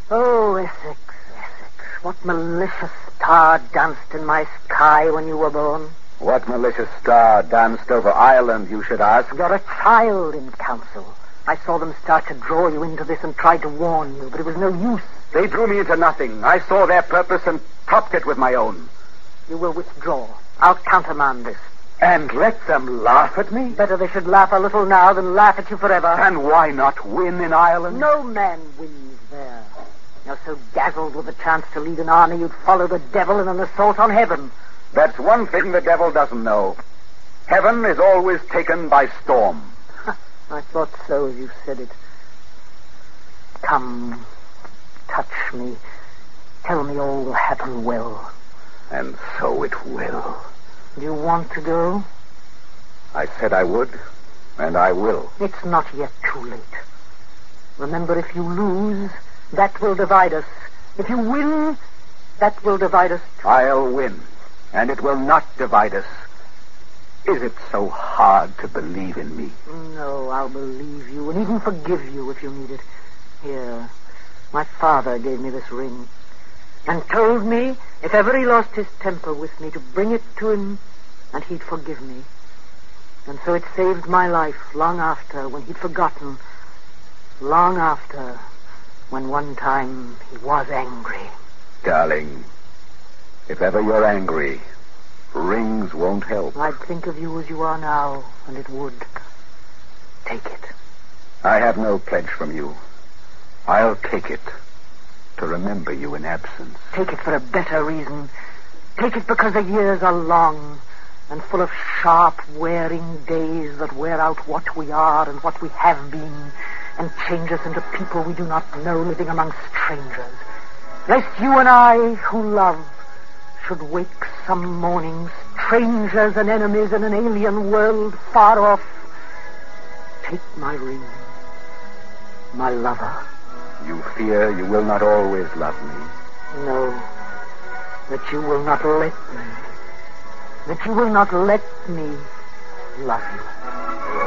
Oh, Essex, Essex, what malicious star danced in my sky when you were born? What malicious star danced over Ireland, you should ask? You're a child in council. I saw them start to draw you into this and tried to warn you, but it was no use. They drew me into nothing. I saw their purpose and topped it with my own. You will withdraw. I'll countermand this. And let them laugh at me? Better they should laugh a little now than laugh at you forever. And why not win in Ireland? No man wins there. You're so dazzled with the chance to lead an army, you'd follow the devil in an assault on heaven. That's one thing the devil doesn't know. Heaven is always taken by storm. I thought so as you said it. Come, touch me. Tell me all will happen well. And so it will. Do you want to go? I said I would, and I will. It's not yet too late. Remember, if you lose, that will divide us. If you win, that will divide us too. I'll win, and it will not divide us. Is it so hard to believe in me? No, I'll believe you, and even forgive you if you need it. Here, my father gave me this ring, and told me if ever he lost his temper with me, to bring it to him, and he'd forgive me. And so it saved my life long after, when he'd forgotten. Long after, when one time he was angry. Darling, if ever you're angry, rings won't help. I'd think of you as you are now, and it would. Take it. I have no pledge from you. I'll take it to remember you in absence. Take it for a better reason. Take it because the years are long and full of sharp, wearing days that wear out what we are and what we have been and change us into people we do not know living among strangers. Lest you and I, who love, should wake some morning strangers and enemies in an alien world far off. Take my ring, my lover. You fear you will not always love me. No, that you will not let me. That you will not let me love you.